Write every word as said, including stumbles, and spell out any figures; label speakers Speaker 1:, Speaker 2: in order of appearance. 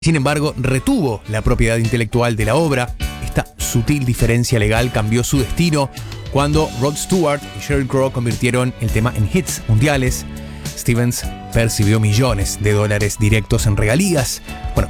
Speaker 1: Sin embargo, retuvo la propiedad intelectual de la obra. Esta sutil diferencia legal cambió su destino cuando Rod Stewart y Sheryl Crow convirtieron el tema en hits mundiales. Stevens percibió millones de dólares directos en regalías. Bueno,